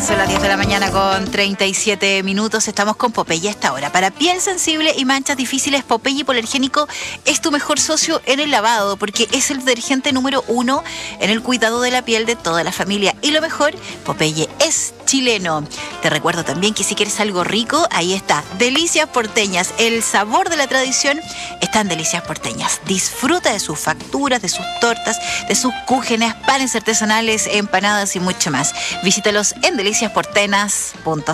son las 10 de la mañana con 37 minutos. Estamos con Popeye a esta hora. Para piel sensible y manchas difíciles, Popeye Hipoalergénico es tu mejor socio en el lavado, porque es el detergente número 1 en el cuidado de la piel de toda la familia. Y lo mejor, Popeye es chileno. Te recuerdo también que si quieres algo rico, ahí está, Delicias Porteñas. El sabor de la tradición está en Delicias Porteñas. Disfruta de sus facturas, de sus tortas, de sus cúgenes, panes artesanales, empanadas y mucho más. Visítalos en deliciasportenas.cl.